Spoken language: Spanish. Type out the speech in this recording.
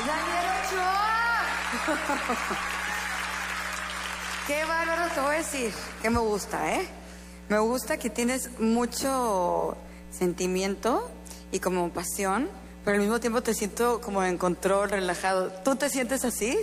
Daniel Ochoa. Qué bárbaro, te voy a decir que me gusta, ¿eh? Me gusta que tienes mucho sentimiento y como pasión, pero al mismo tiempo te siento como en control, relajado. ¿Tú te sientes así?